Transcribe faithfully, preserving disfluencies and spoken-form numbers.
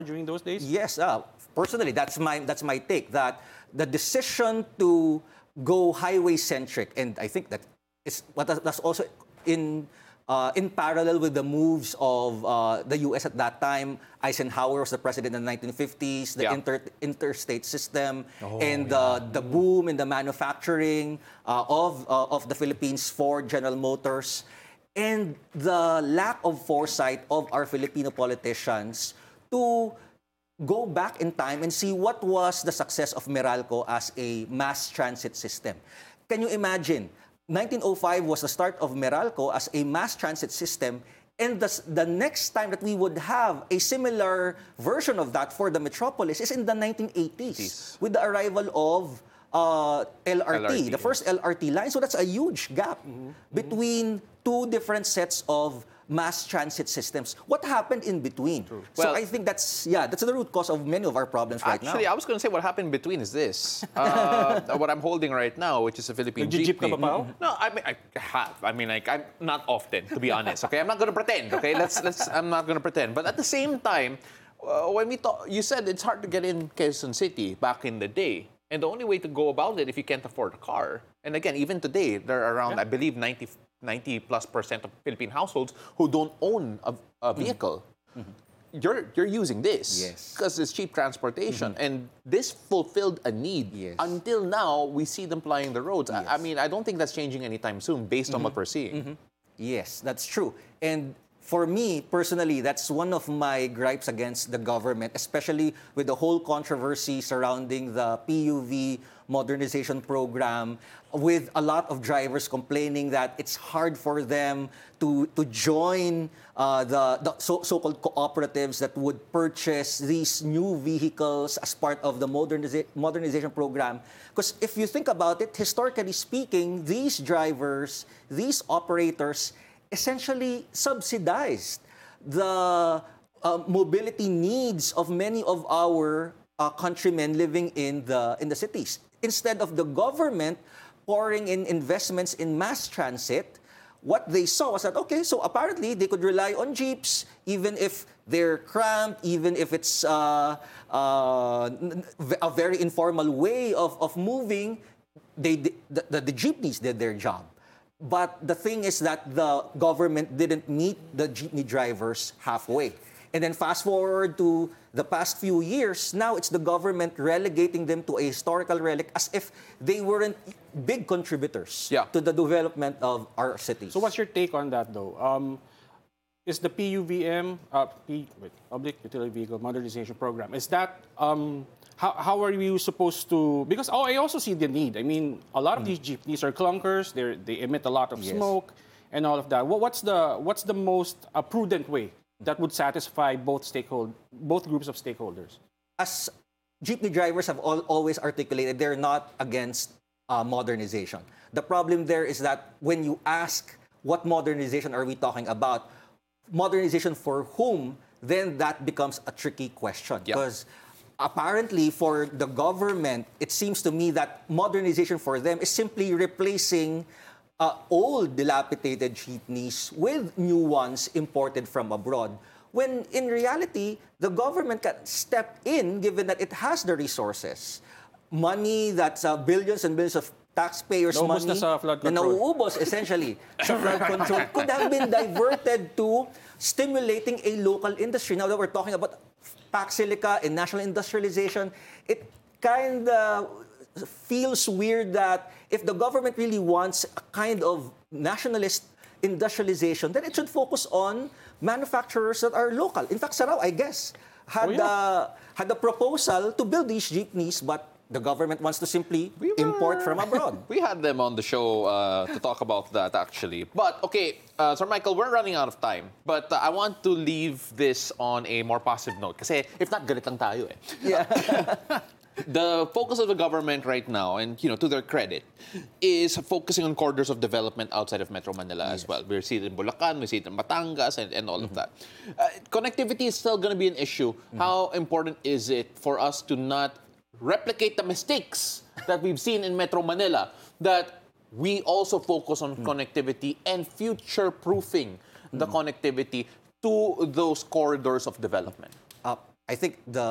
during those days? Yes, uh, personally, that's my that's my take. That the decision to go highway centric, and I think that is what that's also in uh, in parallel with the moves of uh, the U S at that time. Eisenhower was the president in the nineteen fifties. The Yeah. inter, interstate system Oh, and yeah. uh, the boom in the manufacturing uh, of uh, of the Philippines, Ford, General Motors, and the lack of foresight of our Filipino politicians to go back in time and see what was the success of Meralco as a mass transit system. Can you imagine? nineteen oh five was the start of Meralco as a mass transit system, and the, the next time that we would have a similar version of that for the metropolis is in the nineteen eighties with the arrival of uh, L R T, L R T, the first L R T line. So that's a huge gap Mm-hmm. between two different sets of mass transit systems. What happened in between? So Well- I think that's, yeah, that's the root cause of many of our problems right Actually, now. I was going to say what happened in between is this. Uh, what I'm holding right now, which is a Philippine Nagji-jeep ka jeepney. ba, Pao? No, I mean, I have. I mean, like, I'm not often, to be honest. Okay, I'm not going to pretend. Okay, let's let's. I'm not going to pretend. But at the same time, uh, when we talk, you said it's hard to get in Quezon City back in the day, and the only way to go about it if you can't afford a car. And again, even today, there are around, I believe, ninety, ninety plus percent of Philippine households who don't own a, a vehicle. You're you're using this Yes. because it's cheap transportation, and this fulfilled a need. Yes. Until now, we see them plying the roads. I, I Yes. mean, I don't think that's changing anytime soon, based on what we're seeing. Yes, that's true. And for me, personally, that's one of my gripes against the government, especially with the whole controversy surrounding the P U V modernization program, with a lot of drivers complaining that it's hard for them to, to join uh, the, the so, so-called cooperatives that would purchase these new vehicles as part of the moderniza- modernization program. Because if you think about it, historically speaking, these drivers, these operators, essentially subsidized the uh, mobility needs of many of our uh, countrymen living in the in the cities. Instead of the government pouring in investments in mass transit, what they saw was that, okay, so apparently they could rely on jeeps, even if they're cramped, even if it's uh, uh, a very informal way of, of moving, they, the, the, the jeepneys did their job. But the thing is that the government didn't meet the jeepney drivers halfway. And then fast forward to the past few years, now it's the government relegating them to a historical relic as if they weren't big contributors Yeah. to the development of our cities. So what's your take on that, though? Um, is the P U V M, uh, P, wait, Public Utility Vehicle Modernization Program, is that, um, how, how are you supposed to, because oh, I also see the need. I mean, a lot of these jeepneys are clunkers, they they emit a lot of Yes. smoke and all of that. What, what's the what's the most uh, prudent way that would satisfy both stakehold, both groups of stakeholders? As jeepney drivers have all, always articulated, they're not against uh, modernization. The problem there is that when you ask what modernization are we talking about, modernization for whom, then that becomes a tricky question. Yeah. Because apparently for the government, it seems to me that modernization for them is simply replacing uh, old dilapidated jeepneys with new ones imported from abroad. When in reality, the government can step in given that it has the resources. Money that's uh, billions and billions of taxpayers' Naubos money na sa flood na control. nauubos essentially sa flood control could have been diverted to stimulating a local industry. Now that we're talking about Pac Silica and national industrialization, it kind of feels weird that if the government really wants a kind of nationalist industrialization, then it should focus on manufacturers that are local. In fact, Sarao, I guess, had, Oh, yeah. uh, had a proposal to build these jeepneys, but the government wants to simply We were- import from abroad. We had them on the show uh, to talk about that, actually. But, okay, uh, Sir Michael, we're running out of time. But uh, I want to leave this on a more positive note. Kasi if not, galit lang tayo eh. Yeah. The focus of the government right now, and you know, to their credit, is focusing on corridors of development outside of Metro Manila as well. We see it in Bulacan, we see it in Batangas, and, and all of that. Uh, connectivity is still going to be an issue. How important is it for us to not replicate the mistakes that we've seen in Metro Manila, that we also focus on connectivity and future-proofing the connectivity to those corridors of development? Uh, I think the